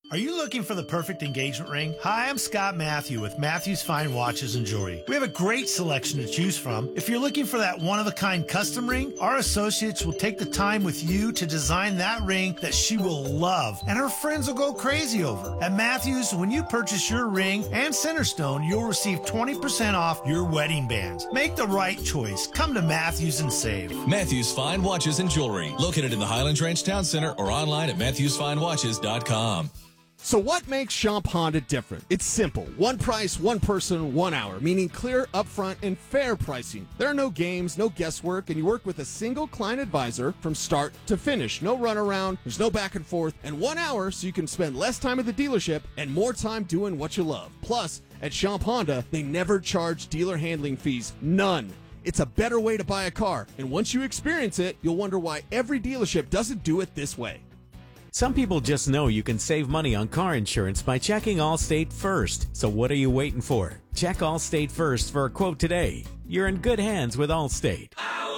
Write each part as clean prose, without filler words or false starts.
Are you looking for the perfect engagement ring? Hi, I'm Scott Matthew with Matthew's Fine Watches and Jewelry. We have a great selection to choose from. If you're looking for that one-of-a-kind custom ring, our associates will take the time with you to design that ring that she will love, and her friends will go crazy over. At Matthews, when you purchase your ring and Centerstone, you'll receive 20% off your wedding bands. Make the right choice. Come to Matthews and save. Matthews Fine Watches and Jewelry, located in the Highlands Ranch Town Center or online at MatthewsFineWatches.com. So what makes Champ Honda different? It's simple. One price, one person, 1 hour, meaning clear, upfront, and fair pricing. There are no games, no guesswork, and you work with a single client advisor from start to finish. No runaround, there's no back and forth, and 1 hour so you can spend less time at the dealership and more time doing what you love. Plus, at Champ Honda, they never charge dealer handling fees. None. It's a better way to buy a car, and once you experience it, you'll wonder why every dealership doesn't do it this way. Some people just know you can save money on car insurance by checking Allstate first. So what are you waiting for? Check Allstate first for a quote today. You're in good hands with Allstate.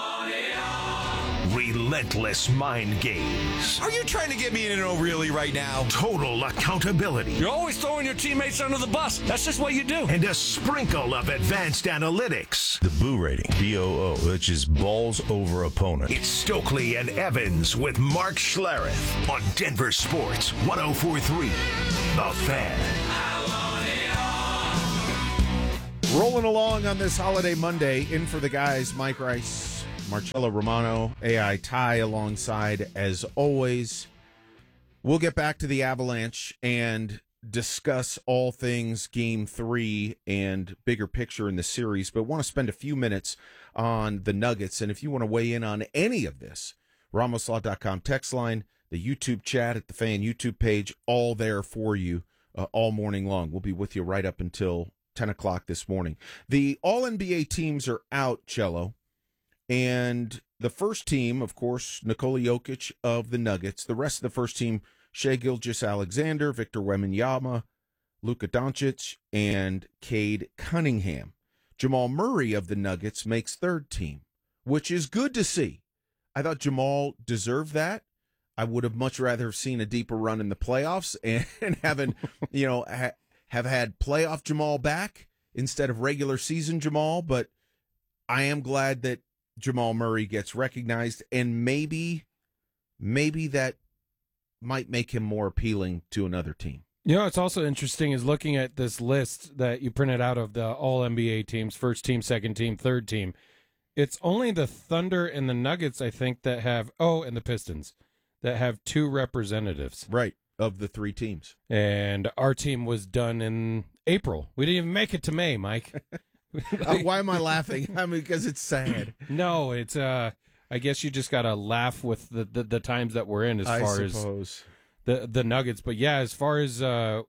Relentless mind games. Are you trying to get me in an O'Reilly right now? Total accountability. You're always throwing your teammates under the bus. That's just what you do. And a sprinkle of advanced analytics. The Boo rating, BOO, which is balls over opponent. It's Stokely and Evans with Mark Schlereth on Denver Sports 104.3. The Fan. Rolling along on this holiday Monday, in for the guys, Mike Rice, Marcello Romano, AI Ty alongside, as always. We'll get back to the Avalanche and discuss all things Game 3 and bigger picture in the series, but want to spend a few minutes on the Nuggets. And if you want to weigh in on any of this, RamosLaw.com text line, the YouTube chat at the Fan YouTube page, all there for you all morning long. We'll be with you right up until 10 o'clock this morning. The All-NBA teams are out, Cello. And the first team, of course, Nikola Jokic of the Nuggets. The rest of the first team, Shai Gilgeous-Alexander, Victor Wembanyama, Luka Doncic, and Cade Cunningham. Jamal Murray of the Nuggets makes third team, which is good to see. I thought Jamal deserved that. I would have much rather have seen a deeper run in the playoffs and having, have had playoff Jamal back instead of regular season Jamal, but I am glad that Jamal Murray gets recognized, and maybe that might make him more appealing to another team. What's also interesting is looking at this list that you printed out of the All-NBA teams, first team, second team, third team. It's only the Thunder and the Nuggets, I think, that have, and the Pistons, that have two representatives. Right. Of the three teams. And our team was done in April. We didn't even make it to May, Mike. Why am I laughing? I mean, because it's sad. No, it's, I guess you just got to laugh with the times that we're in as far as the Nuggets. But yeah, as far as,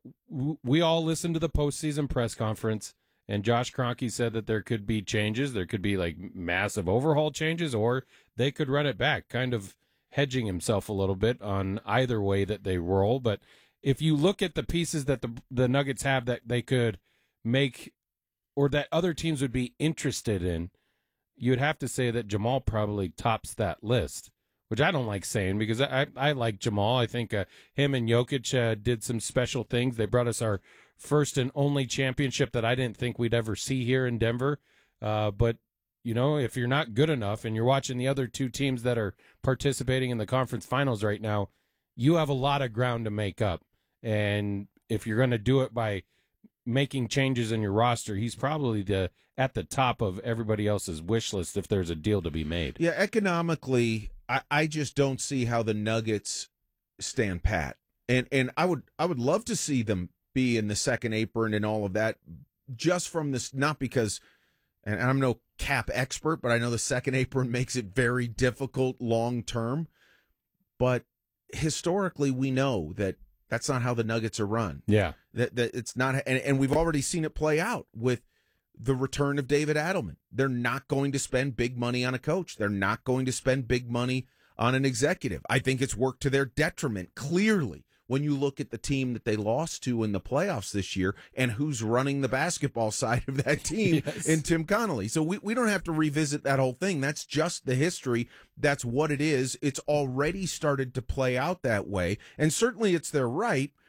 we all listened to the postseason press conference, and Josh Kroenke said that there could be changes. There could be like massive overhaul changes, or they could run it back, kind of hedging himself a little bit on either way that they roll. But if you look at the pieces that the Nuggets have that they could make or that other teams would be interested in, you'd have to say that Jamal probably tops that list, which I don't like saying because I like Jamal. I think him and Jokic did some special things. They brought us our first and only championship that I didn't think we'd ever see here in Denver. But if you're not good enough and you're watching the other two teams that are participating in the conference finals right now, you have a lot of ground to make up. And if you're going to do it by making changes in your roster, he's probably at the top of everybody else's wish list if there's a deal to be made. Yeah, economically, I just don't see how the Nuggets stand pat. And I would love to see them be in the second apron and all of that, just from this, not because, and I'm no cap expert, but I know the second apron makes it very difficult long term. But historically, we know that that's not how the Nuggets are run. Yeah. That it's not, and we've already seen it play out with the return of David Adelman. They're not going to spend big money on a coach. They're not going to spend big money on an executive. I think it's worked to their detriment, clearly, when you look at the team that they lost to in the playoffs this year and who's running the basketball side of that team in Tim Connolly. So we don't have to revisit that whole thing. That's just the history. That's what it is. It's already started to play out that way. And certainly it's their right.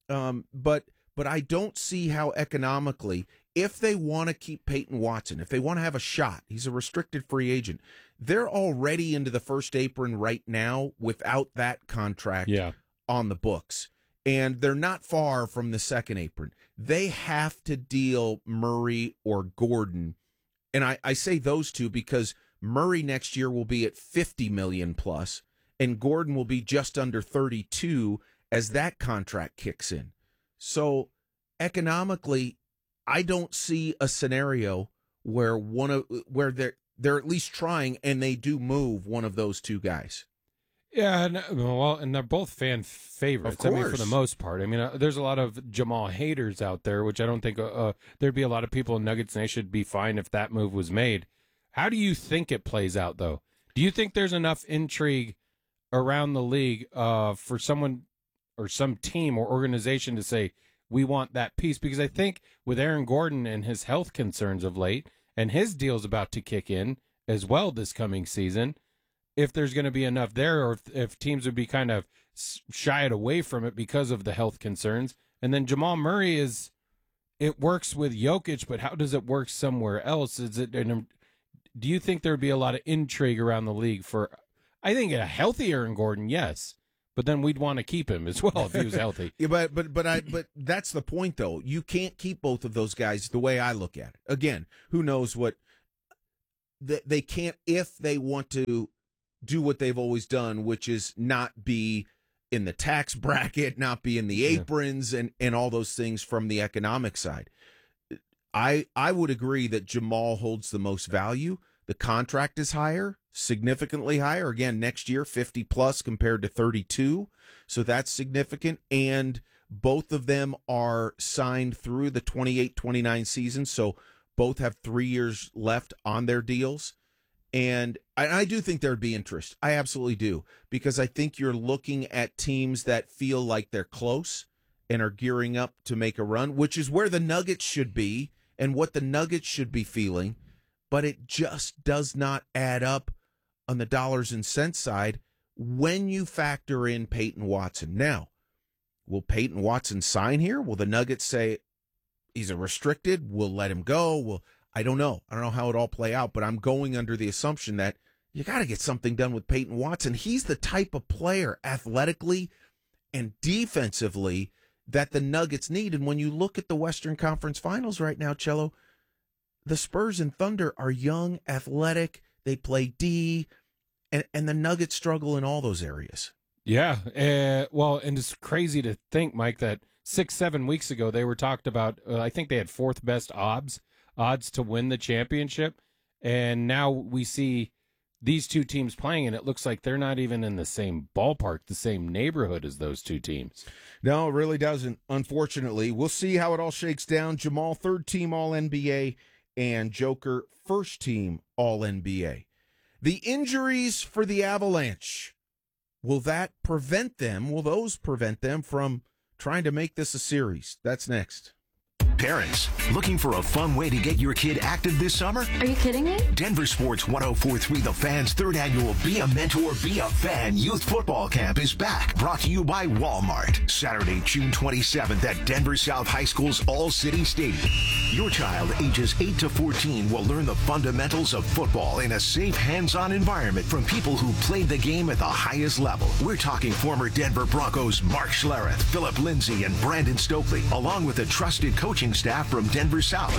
But I don't see how economically, if they want to keep Peyton Watson, if they want to have a shot, he's a restricted free agent. They're already into the first apron right now without that contract on the books. And they're not far from the second apron. They have to deal Murray or Gordon. And I say those two because Murray next year will be at $50 million plus, and Gordon will be just under 32 as that contract kicks in. So economically, I don't see a scenario where they're at least trying and they do move one of those two guys. Yeah, and they're both fan favorites. I mean, for the most part. I mean, there's a lot of Jamal haters out there, which I don't think there'd be a lot of people in Nuggets Nation should be fine if that move was made. How do you think it plays out, though? Do you think there's enough intrigue around the league for someone or some team or organization to say, we want that piece? Because I think with Aaron Gordon and his health concerns of late, and his deal's about to kick in as well this coming season, if there's going to be enough there, or if teams would be kind of shied away from it because of the health concerns. And then Jamal Murray it works with Jokic, but how does it work somewhere else? Do you think there'd be a lot of intrigue around the league for, I think a healthy Aaron Gordon, yes, but then we'd want to keep him as well if he was healthy. Yeah, but that's the point, though. You can't keep both of those guys the way I look at it. Again, who knows what they can't, if they want to do what they've always done, which is not be in the tax bracket, not be in the aprons and all those things from the economic side. I would agree that Jamal holds the most value. The contract is higher, significantly higher. Again, next year, 50 plus compared to 32. So that's significant. And both of them are signed through the 28-29 season. So both have 3 years left on their deals. And I do think there'd be interest. I absolutely do. Because I think you're looking at teams that feel like they're close and are gearing up to make a run, which is where the Nuggets should be and what the Nuggets should be feeling. But it just does not add up on the dollars and cents side when you factor in Peyton Watson. Now, will Peyton Watson sign here? Will the Nuggets say he's a restricted? We'll let him go? I don't know. I don't know how it all play out, but I'm going under the assumption that you got to get something done with Peyton Watson. He's the type of player athletically and defensively that the Nuggets need. And when you look at the Western Conference Finals right now, Cello, the Spurs and Thunder are young, athletic. They play D, and the Nuggets struggle in all those areas. Yeah. Well, and it's crazy to think, Mike, that 6-7 weeks ago they were talked about, I think they had fourth best odds to win the championship. And now we see these two teams playing, and it looks like they're not even in the same ballpark, the same neighborhood as those two teams. No, it really doesn't, unfortunately. We'll see how it all shakes down. Jamal, third-team All-NBA, and Joker, first-team All-NBA. The injuries for the Avalanche, will those prevent them from trying to make this a series? That's next. Parents, looking for a fun way to get your kid active this summer? Are you kidding me? Denver Sports 104.3 The Fan's third annual Be a Mentor, Be a Fan Youth Football Camp is back. Brought to you by Walmart. Saturday, June 27th at Denver South High School's All-City Stadium. Your child, ages 8 to 14, will learn the fundamentals of football in a safe, hands-on environment from people who played the game at the highest level. We're talking former Denver Broncos Mark Schlereth, Philip Lindsay, and Brandon Stokely, along with a trusted coaching staff from Denver South.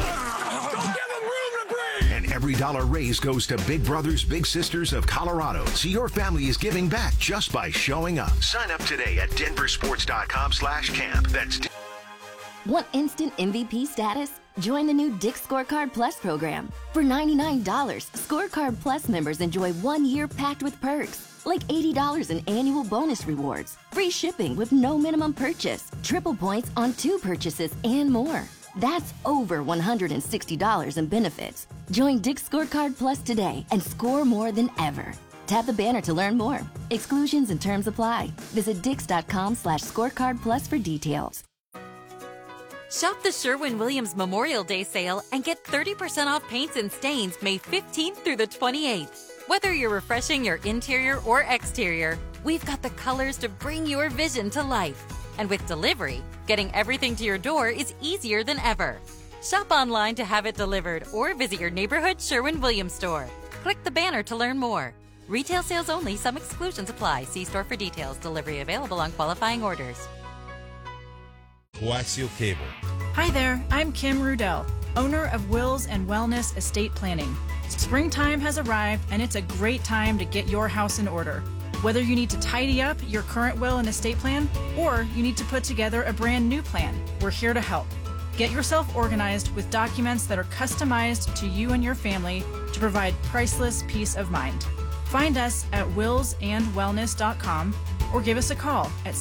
And every dollar raised goes to Big Brothers Big Sisters of Colorado. So your family is giving back just by showing up. Sign up today at denversports.com/camp. That's Want instant MVP status? Join the new Dick's Scorecard Plus program. For $99, Scorecard Plus members enjoy 1 year packed with perks, like $80 in annual bonus rewards, free shipping with no minimum purchase, triple points on 2 purchases, and more. That's over $160 in benefits. Join Dick's Scorecard Plus today and score more than ever. Tap the banner to learn more. Exclusions and terms apply. Visit Dix.com/scorecard plus for details. Shop the Sherwin-Williams Memorial Day sale and get 30% off paints and stains May 15th through the 28th. Whether you're refreshing your interior or exterior, we've got the colors to bring your vision to life. And with delivery, getting everything to your door is easier than ever. Shop online to have it delivered or visit your neighborhood Sherwin-Williams store. Click the banner to learn more. Retail sales only. Some exclusions apply. See store for details. Delivery available on qualifying orders. Coaxial Cable. Hi there, I'm Kim Rudell, owner of Wills and Wellness Estate Planning. Springtime has arrived and it's a great time to get your house in order. Whether you need to tidy up your current will and estate plan or you need to put together a brand new plan, we're here to help. Get yourself organized with documents that are customized to you and your family to provide priceless peace of mind. Find us at willsandwellness.com or give us a call at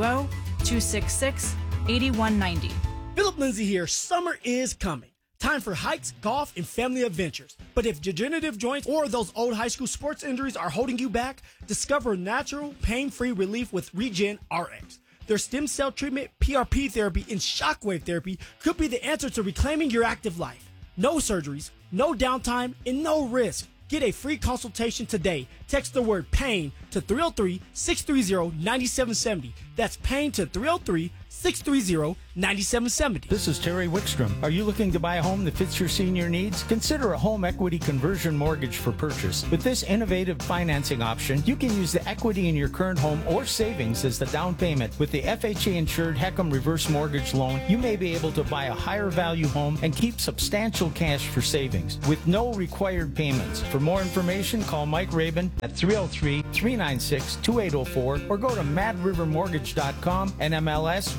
720-266-8190. Philip Lindsay here. Summer is coming. Time for hikes, golf, and family adventures. But if degenerative joints or those old high school sports injuries are holding you back, discover natural, pain-free relief with Regen RX. Their stem cell treatment, PRP therapy, and shockwave therapy could be the answer to reclaiming your active life. No surgeries, no downtime, and no risk. Get a free consultation today. Text the word PAIN to 303-630-9770. That's PAIN to 303-630-9770. This is Terry Wickstrom. Are you looking to buy a home that fits your senior needs? Consider a home equity conversion mortgage for purchase. With this innovative financing option, you can use the equity in your current home or savings as the down payment. With the FHA-insured HECM reverse mortgage loan, you may be able to buy a higher value home and keep substantial cash for savings with no required payments. For more information, call Mike Rabin at 303-396-2804 or go to madrivermortgage.com and MLS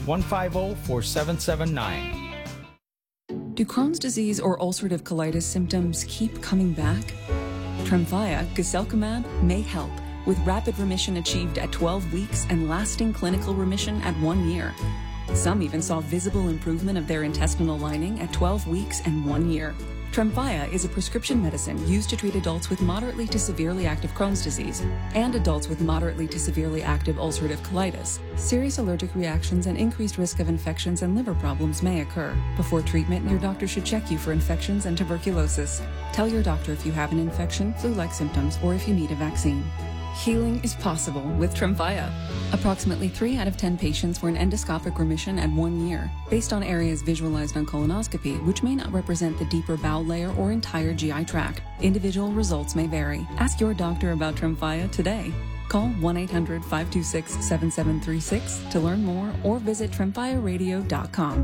150-4779. Do Crohn's disease or ulcerative colitis symptoms keep coming back? Tremfya, guselkumab, may help, with rapid remission achieved at 12 weeks and lasting clinical remission at 1 year. Some even saw visible improvement of their intestinal lining at 12 weeks and 1 year. Tremfya is a prescription medicine used to treat adults with moderately to severely active Crohn's disease and adults with moderately to severely active ulcerative colitis. Serious allergic reactions and increased risk of infections and liver problems may occur. Before treatment, your doctor should check you for infections and tuberculosis. Tell your doctor if you have an infection, flu-like symptoms, or if you need a vaccine. Healing is possible with Tremfya. Approximately 3 out of 10 patients were in endoscopic remission at 1 year, based on areas visualized on colonoscopy, which may not represent the deeper bowel layer or entire GI tract. Individual results may vary. Ask your doctor about Tremfya today. Call 1-800-526-7736 to learn more or visit tremfyaradio.com.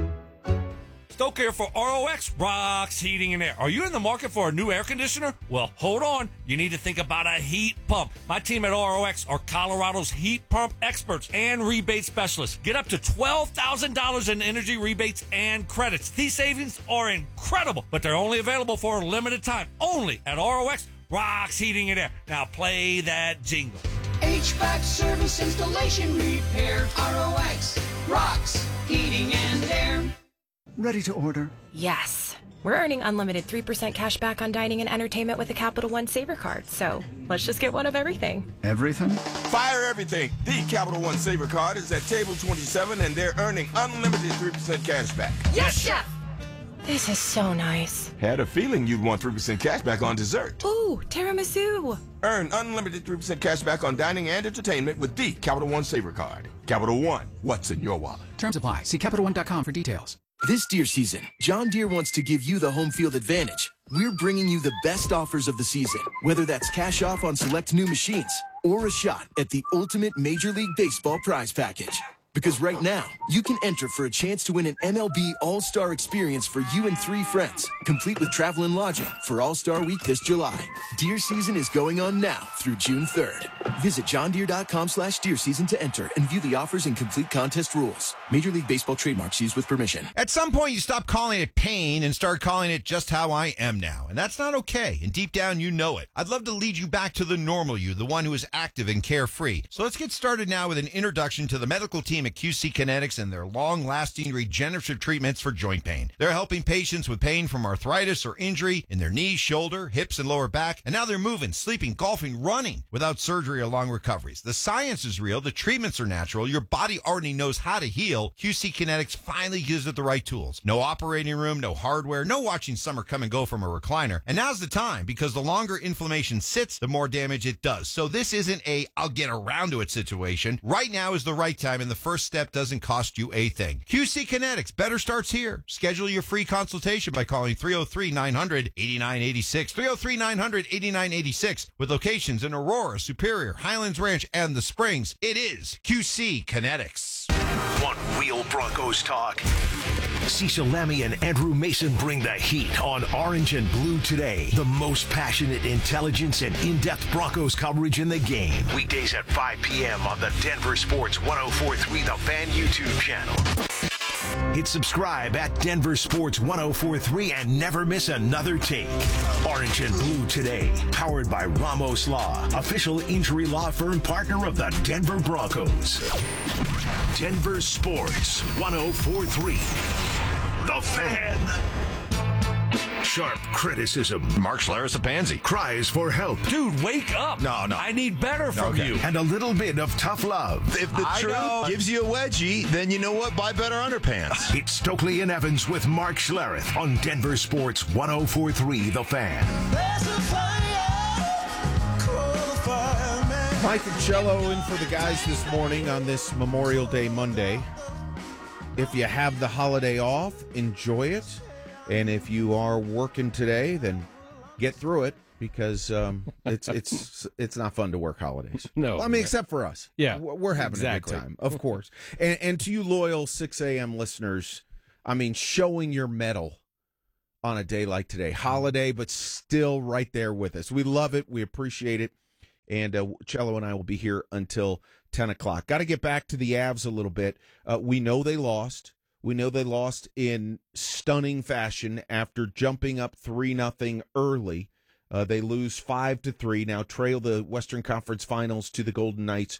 Stoke Air for ROX rocks heating and air. Are you in the market for a new air conditioner? Well, hold on. You need to think about a heat pump. My team at ROX are Colorado's heat pump experts and rebate specialists. Get up to $12,000 in energy rebates and credits. These savings are incredible, but they're only available for a limited time. Only at ROX rocks heating and air. Now play that jingle. HVAC service, installation, repair. ROX rocks heating and air. Ready to order? Yes. We're earning unlimited 3% cash back on dining and entertainment with the Capital One Saver Card, so let's just get one of everything. Everything? Fire everything. The Capital One Saver Card is at table 27, and they're earning unlimited 3% cash back. Yes, Chef! This is so nice. Had a feeling you'd want 3% cash back on dessert. Ooh, tiramisu. Earn unlimited 3% cash back on dining and entertainment with the Capital One Saver Card. Capital One, what's in your wallet? Terms apply. See CapitalOne.com for details. This deer season, John Deere wants to give you the home field advantage. We're bringing you the best offers of the season, whether that's cash off on select new machines or a shot at the ultimate Major League Baseball prize package. Because right now, you can enter for a chance to win an MLB All-Star experience for you and 3 friends, complete with travel and lodging for All-Star Week this July. Deer season is going on now through June 3rd. Visit johndeere.com/deer season to enter and view the offers and complete contest rules. Major League Baseball trademarks used with permission. At some point, you stop calling it pain and start calling it just how I am now. And that's not okay. And deep down, you know it. I'd love to lead you back to the normal you, the one who is active and carefree. So let's get started now with an introduction to the medical team at QC Kinetics and their long-lasting regenerative treatments for joint pain. They're helping patients with pain from arthritis or injury in their knees, shoulder, hips, and lower back. And now they're moving, sleeping, golfing, running without surgery or long recoveries. The science is real. The treatments are natural. Your body already knows how to heal. QC Kinetics finally gives it the right tools. No operating room, no hardware, no watching summer come and go from a recliner. And now's the time, because the longer inflammation sits, the more damage it does. So this isn't a I'll get around to it situation. Right now is the right time, and the first first step doesn't cost you a thing. QC Kinetics, better starts here. Schedule your free consultation by calling 303-900-8986. 303-900-8986 with locations in Aurora, Superior, Highlands Ranch, and the Springs. It is QC Kinetics. One Wheel Broncos talk. Cecil Lemmy and Andrew Mason bring the heat on Orange and Blue today. The most passionate intelligence and in-depth Broncos coverage in the game. Weekdays at 5 p.m. on the Denver Sports 104.3 The Fan YouTube channel. Hit subscribe at Denver Sports 104.3 and never miss another take. Orange and Blue today. Powered by Ramos Law, official injury law firm partner of the Denver Broncos. Denver Sports 104.3 The Fan. Sharp criticism. Mark Schlereth a pansy. Cries for help. Dude, wake up. No. I need better from you. And a little bit of tough love. If the truth gives you a wedgie, then you know what? Buy better underpants. It's Stokely and Evans with Mark Schlereth on Denver Sports 104.3 The Fan. Mike and Cello in for the guys this morning on this Memorial Day Monday. If you have the holiday off, enjoy it. And if you are working today, then get through it because it's not fun to work holidays. No. I mean, except for us. Yeah. We're having a good time, of course. And to you loyal 6 a.m. listeners, I mean, showing your mettle on a day like today. Holiday, but still right there with us. We love it. We appreciate it. And Cello and I will be here until 10 o'clock. Got to get back to the Avs a little bit. We know they lost. We know they lost in stunning fashion after jumping up 3-0 early. They lose 5-3. Now trail the Western Conference Finals to the Golden Knights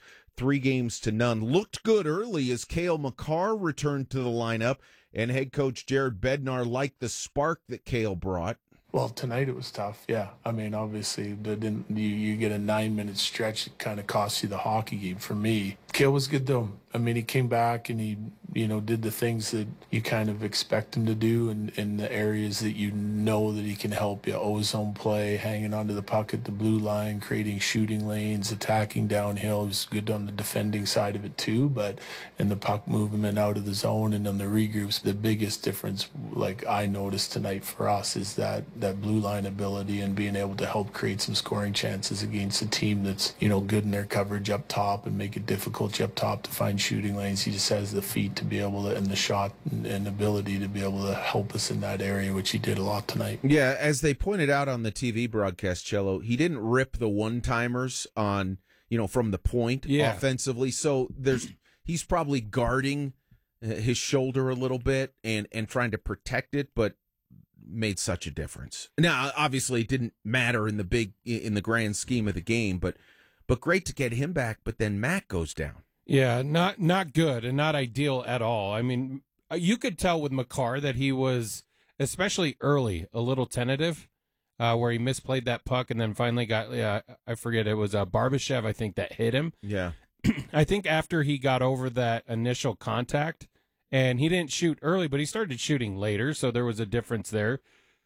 3-0. Looked good early as Cale Makar returned to the lineup, and head coach Jared Bednar liked the spark that Cale brought. Well, tonight it was tough, yeah. I mean, obviously, you get a 9-minute stretch that kind of costs you the hockey game for me. Cale was good, though. I mean, he came back and he, did the things that you kind of expect him to do in the areas that you know that he can help you. Ozone play, hanging onto the puck at the blue line, creating shooting lanes, attacking downhill. He was good on the defending side of it, too. But in the puck movement out of the zone and on the regroups, the biggest difference, like I noticed tonight for us, is that blue line ability and being able to help create some scoring chances against a team that's, good in their coverage up top and make it difficult up top to find shooting lanes. He just has the feet to be able to, and the shot and ability to be able to help us in that area, which he did a lot tonight. Yeah, as they pointed out on the TV broadcast, Cello, he didn't rip the one-timers on, from the point offensively. So he's probably guarding his shoulder a little bit and trying to protect it, but made such a difference. Now, obviously, it didn't matter in the grand scheme of the game, but great to get him back. But then Matt goes down. Yeah, not good and not ideal at all. I mean, you could tell with Makar that he was, especially early, a little tentative, where he misplayed that puck and then finally got, I forget, it was Barbashev, I think, that hit him. Yeah. I think after he got over that initial contact, and he didn't shoot early, but he started shooting later, so there was a difference there.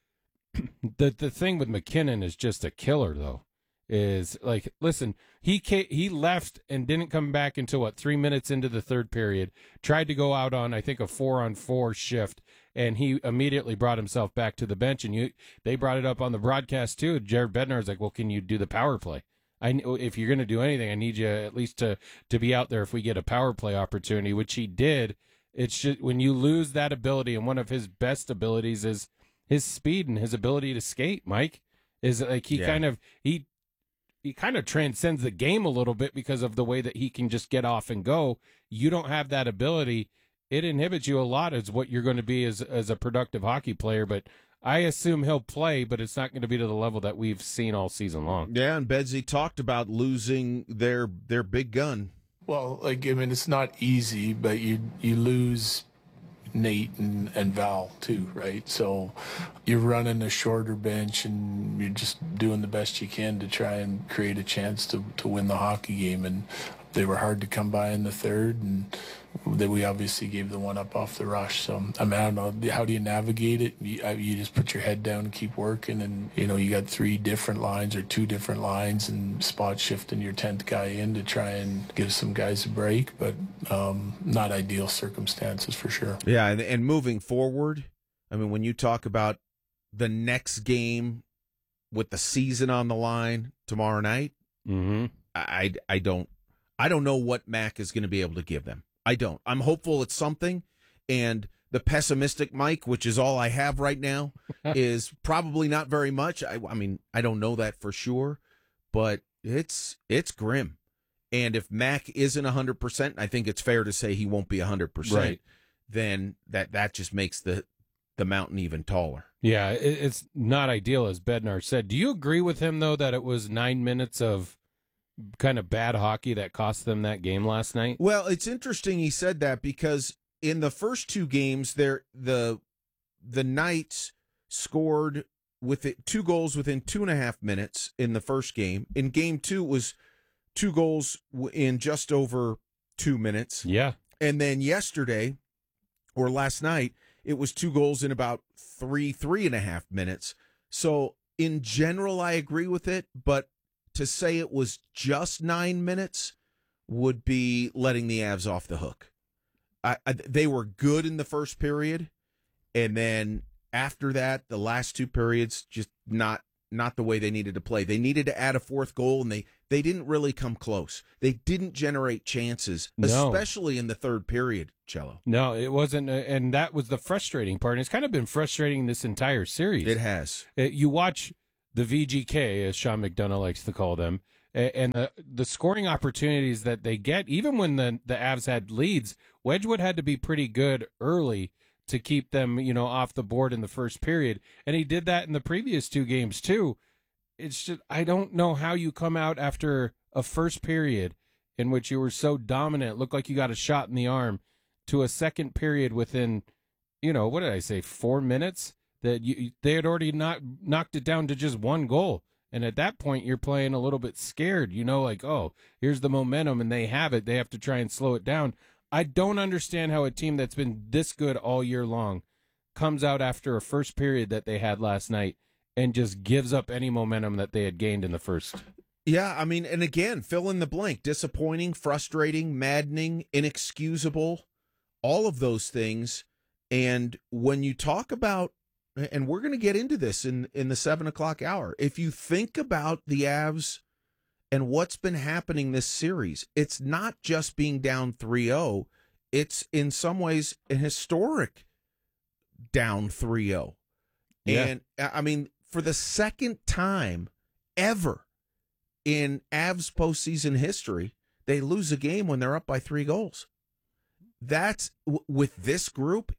The thing with McKinnon is just a killer, though. Is like, listen, he left and didn't come back until 3 minutes into the third period. Tried to go out on, I think, a 4-on-4 shift, and he immediately brought himself back to the bench. And they brought it up on the broadcast too. Jared Bednar was like, "Well, can you do the power play? If you're going to do anything, I need you at least to be out there if we get a power play opportunity," which he did. It's just when you lose that ability, and one of his best abilities is his speed and his ability to skate. Mike is like he kind of transcends the game a little bit because of the way that he can just get off and go. You don't have that ability. It inhibits you a lot as what you're going to be as a productive hockey player. But I assume he'll play, but it's not going to be to the level that we've seen all season long. Yeah, and Bedsy talked about losing their big gun. Well, it's not easy, but you lose Nate and Val too, right? So you're running a shorter bench and you're just doing the best you can to try and create a chance to win the hockey game. And they were hard to come by in the third, and that we obviously gave the one up off the rush. So I mean, I don't know, how do you navigate it? You just put your head down and keep working, and you got 3 different lines or 2 different lines, and spot shifting your 10th guy in to try and give some guys a break, but not ideal circumstances for sure. Yeah, and moving forward, I mean, when you talk about the next game with the season on the line tomorrow night, I don't know what Mac is going to be able to give them. I don't. I'm hopeful it's something, and the pessimistic Mike, which is all I have right now, is probably not very much. I mean, I don't know that for sure, but it's grim. And if Mac isn't 100%, I think it's fair to say he won't be 100%. Right. Then that just makes the mountain even taller. Yeah, it's not ideal, as Bednar said. Do you agree with him, though, that it was 9 minutes of kind of bad hockey that cost them that game last night? Well, it's interesting he said that, because in the first 2 games, the Knights scored with 2 goals within 2.5 minutes in the first game. In game 2, it was 2 goals in just over 2 minutes. Yeah. And then yesterday, or last night, it was 2 goals in about 3.5 minutes. So in general, I agree with it, but to say it was just 9 minutes would be letting the Avs off the hook. They were good in the first period, and then after that, the last 2 periods, just not the way they needed to play. They needed to add a 4th goal, and they didn't really come close. They didn't generate chances, especially in the 3rd period, Cello. No, it wasn't, and that was the frustrating part. And it's kind of been frustrating this entire series. It has. You watch the VGK, as Sean McDonough likes to call them, and the scoring opportunities that they get, even when the Avs had leads, Wedgwood had to be pretty good early to keep them, off the board in the first period. And he did that in the previous 2 games too. It's just, I don't know how you come out after a first period in which you were so dominant, looked like you got a shot in the arm, to a second period within, what did I say, 4 minutes, that they had already knocked it down to just 1 goal. And at that point, you're playing a little bit scared, like, oh, here's the momentum, and they have it. They have to try and slow it down. I don't understand how a team that's been this good all year long comes out after a first period that they had last night and just gives up any momentum that they had gained in the first. Yeah, I mean, and again, fill in the blank. Disappointing, frustrating, maddening, inexcusable, all of those things. And when you talk about, and we're going to get into this in the 7 o'clock hour, if you think about the Avs and what's been happening this series, it's not just being down 3-0. It's in some ways a historic down 3-0. Yeah. And I mean, for the second time ever in Avs postseason history, they lose a game when they're up by 3 goals. That's with this group,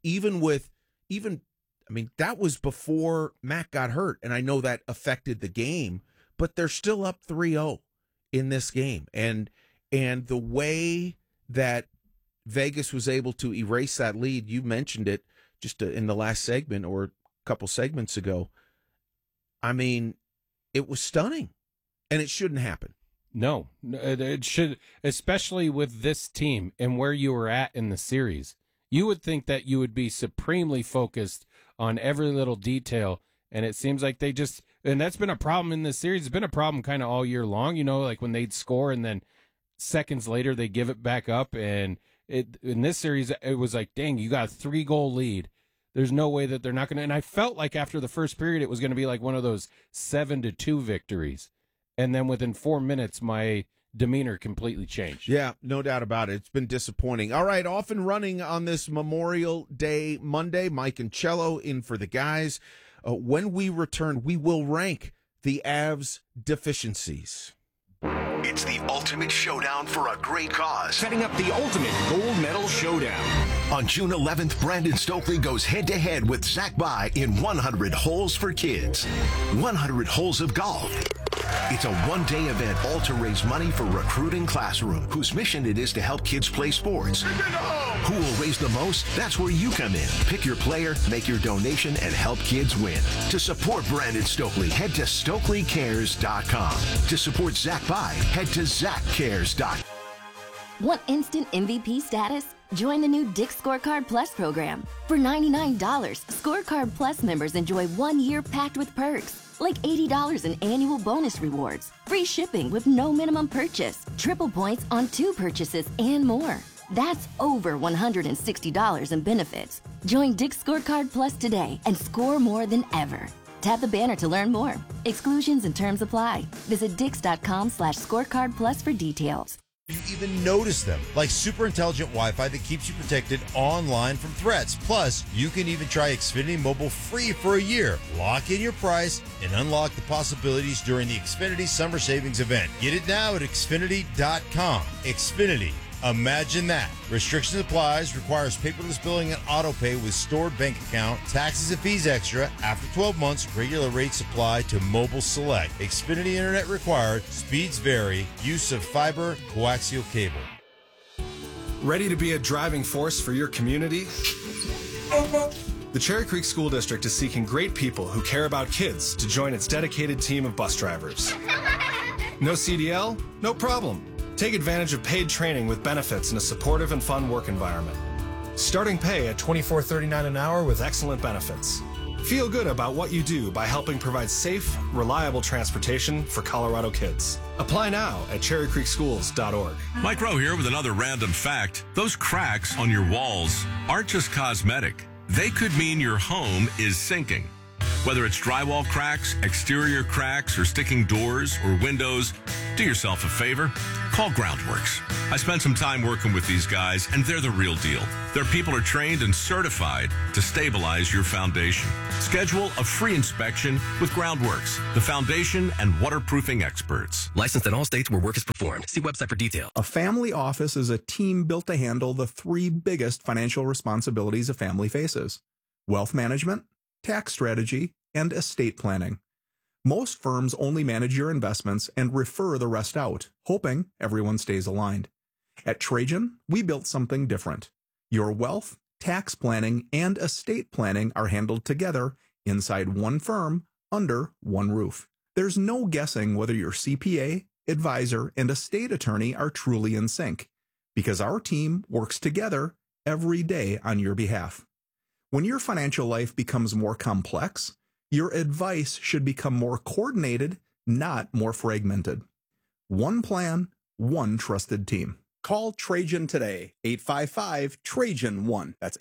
that was before Mac got hurt. And I know that affected the game, but they're still up 3-0. In this game, and the way that Vegas was able to erase that lead, you mentioned it just in the last segment or a couple segments ago. I mean, it was stunning, and it shouldn't happen. No, it should, especially with this team and where you were at in the series. You would think that you would be supremely focused on every little detail, and it seems like they just. And that's been a problem in this series. It's been a problem kind of all year long, like when they'd score and then seconds later they give it back up. And in this series, it was like, dang, you got a 3-goal lead. There's no way that they're not going to. And I felt like after the first period, it was going to be like one of those 7-2 victories. And then within 4 minutes, my demeanor completely changed. Yeah, no doubt about it. It's been disappointing. All right, off and running on this Memorial Day Monday. Mike and Cello in for the guys. When we return, we will rank the Avs' deficiencies. It's the ultimate showdown for a great cause. Setting up the ultimate gold medal showdown. On June 11th, Brandon Stokely goes head-to-head with Zach By in 100 Holes for Kids. 100 holes of golf. It's a one-day event all to raise money for Recruiting Classroom, whose mission it is to help kids play sports. Who will raise the most? That's where you come in. Pick your player, make your donation, and help kids win. To support Brandon Stokely, head to StokelyCares.com. To support Zach By, head to ZachCares.com. Want instant MVP status? Join the new Dick's Scorecard Plus program. For $99, Scorecard Plus members enjoy 1 year packed with perks, like $80 in annual bonus rewards, free shipping with no minimum purchase, triple points on 2 purchases, and more. That's over $160 in benefits. Join Dick's Scorecard Plus today and score more than ever. Tap the banner to learn more. Exclusions and terms apply. Visit dix.com/scorecard plus for details. You even notice them, like super intelligent Wi-Fi that keeps you protected online from threats. Plus, you can even try Xfinity Mobile free for a year. Lock in your price and unlock the possibilities during the Xfinity Summer Savings event. Get it now at Xfinity.com. Xfinity. Imagine that. Restrictions applies, requires paperless billing and auto pay with stored bank account, taxes and fees extra. After 12 months, regular rates apply to Mobile Select. Xfinity Internet required. Speeds vary. Use of fiber, coaxial cable. Ready to be a driving force for your community? The Cherry Creek School District is seeking great people who care about kids to join its dedicated team of bus drivers. No CDL? No problem. Take advantage of paid training with benefits in a supportive and fun work environment. Starting pay at $24.39 an hour with excellent benefits. Feel good about what you do by helping provide safe, reliable transportation for Colorado kids. Apply now at cherrycreekschools.org. Mike Rowe here with another random fact. Those cracks on your walls aren't just cosmetic. They could mean your home is sinking. Whether it's drywall cracks, exterior cracks, or sticking doors or windows, do yourself a favor. Call Groundworks. I spent some time working with these guys, and they're the real deal. Their people are trained and certified to stabilize your foundation. Schedule a free inspection with Groundworks, the foundation and waterproofing experts. Licensed in all states where work is performed. See website for details. A family office is a team built to handle the 3 biggest financial responsibilities a family faces: wealth management, tax strategy, and estate planning. Most firms only manage your investments and refer the rest out, hoping everyone stays aligned. At Trajan, we built something different. Your wealth, tax planning, and estate planning are handled together inside one firm under one roof. There's no guessing whether your CPA, advisor, and estate attorney are truly in sync, because our team works together every day on your behalf. When your financial life becomes more complex, your advice should become more coordinated, not more fragmented. One plan, one trusted team. Call Trajan today, 855-TRAJAN-1. That's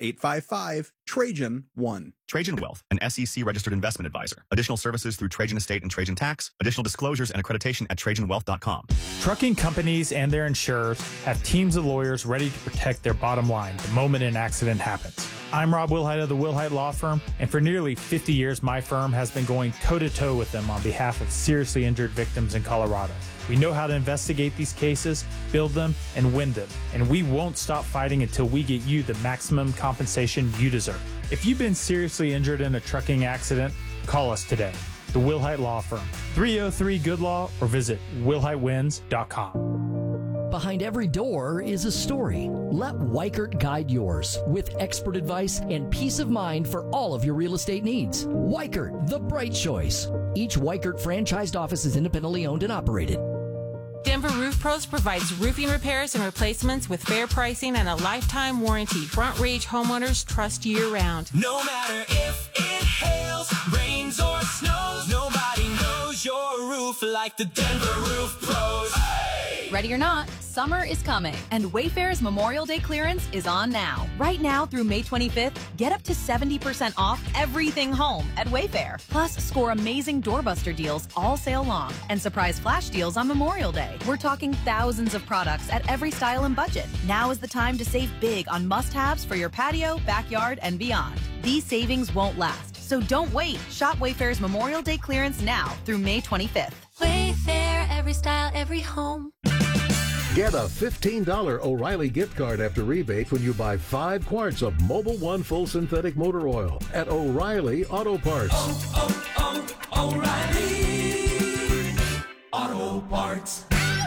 855-TRAJAN-1. Trajan Wealth, an SEC-registered investment advisor. Additional services through Trajan Estate and Trajan Tax. Additional disclosures and accreditation at TrajanWealth.com. Trucking companies and their insurers have teams of lawyers ready to protect their bottom line the moment an accident happens. I'm Rob Wilhite of the Wilhite Law Firm, and for nearly 50 years, my firm has been going toe-to-toe with them on behalf of seriously injured victims in Colorado. We know how to investigate these cases, build them, and win them, and we won't stop fighting until we get you the maximum compensation you deserve. If you've been seriously injured in a trucking accident, call us today. The Wilhite Law Firm, 303-GOOD-LAW, or visit wilhitewins.com. Behind every door is a story. Let Weichert guide yours with expert advice and peace of mind for all of your real estate needs. Weichert, the bright choice. Each Weichert franchised office is independently owned and operated. Denver Roof Pros provides roofing repairs and replacements with fair pricing and a lifetime warranty. Front Range homeowners trust year-round. No matter if it hails, rains, or snows, nobody knows your roof like the Denver Roof Pros. Ready or not, summer is coming, and Wayfair's Memorial Day clearance is on now. Right now through May 25th, get up to 70% off everything home at Wayfair. Plus, score amazing doorbuster deals all sale long and surprise flash deals on Memorial Day. We're talking thousands of products at every style and budget. Now is the time to save big on must-haves for your patio, backyard, and beyond. These savings won't last, so don't wait. Shop Wayfair's Memorial Day clearance now through May 25th. Wayfair, every style, every home. Get a $15 O'Reilly gift card after rebate when you buy 5 quarts of Mobil 1 full synthetic motor oil at O'Reilly Auto Parts. O'Reilly Auto Parts.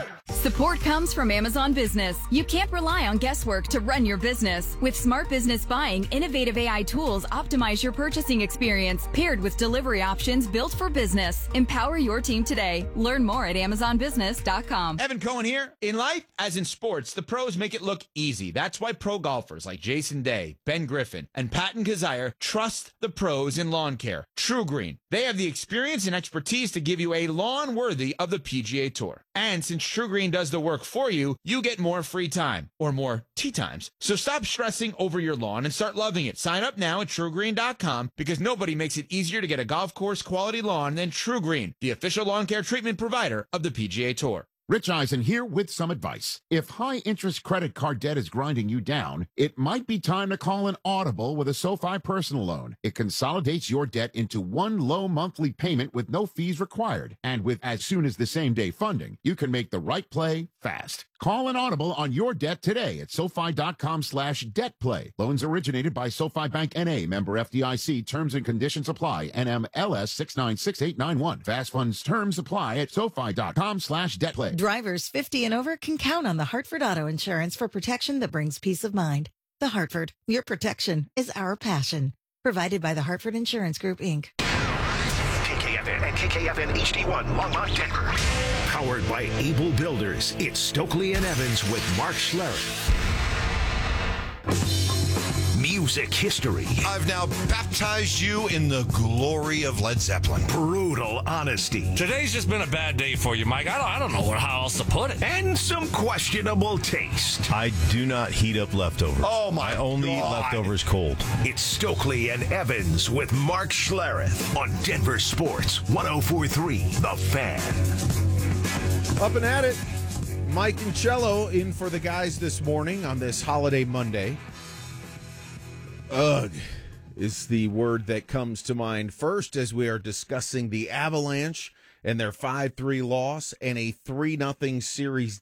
Support comes from Amazon Business. You can't rely on guesswork to run your business. With Smart Business Buying, innovative AI tools optimize your purchasing experience, paired with delivery options built for business. Empower your team today. Learn more at AmazonBusiness.com. Evan Cohen here. In life, as in sports, the pros make it look easy. That's why pro golfers like Jason Day, Ben Griffin, and Patton Kazire trust the pros in lawn care. True Green. They have the experience and expertise to give you a lawn worthy of the PGA Tour. And since True Green does the work for you, you get more free time, or more tee times. So stop stressing over your lawn and start loving it. Sign up now at TrueGreen.com, because nobody makes it easier to get a golf course quality lawn than True Green, the official lawn care treatment provider of the PGA Tour. Rich Eisen here with some advice. If high-interest credit card debt is grinding you down, it might be time to call an Audible with a SoFi personal loan. It consolidates your debt into one low monthly payment with no fees required. And with as soon as the same-day funding, you can make the right play fast. Call an Audible on your debt today at SoFi.com/debtplay. Loans originated by SoFi Bank N.A., member FDIC. Terms and conditions apply. NMLS 696891. Fast funds terms apply at SoFi.com/debtplay. Drivers 50 and over can count on the Hartford Auto Insurance for protection that brings peace of mind. The Hartford, your protection is our passion. Provided by the Hartford Insurance Group, Inc. KKFN and KKFN HD1, Longmont, Denver. Powered by Able Builders, it's Stokely and Evans with Mark Schlereth. Music history. I've now baptized you in the glory of Led Zeppelin. Brutal honesty. Today's just been a bad day for you, Mike. I don't know how else to put it. And some questionable taste. I do not heat up leftovers. Oh, my I only eat leftovers cold. It's Stokely and Evans with Mark Schlereth on Denver Sports 104.3 The Fan. Up and at it. Mike and Cello in for the guys this morning on this holiday Monday. Ugh is the word that comes to mind first as we are discussing the Avalanche and their 5-3 loss and a 3-0 series